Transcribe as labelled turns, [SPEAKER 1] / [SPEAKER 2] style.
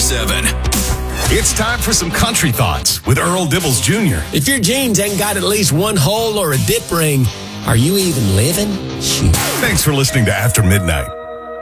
[SPEAKER 1] 101.7.
[SPEAKER 2] It's time for some country thoughts with Earl Dibbles Jr.
[SPEAKER 3] If your jeans ain't got at least one hole or a dip ring, are you even living? Shoot.
[SPEAKER 2] Thanks for listening to After Midnight.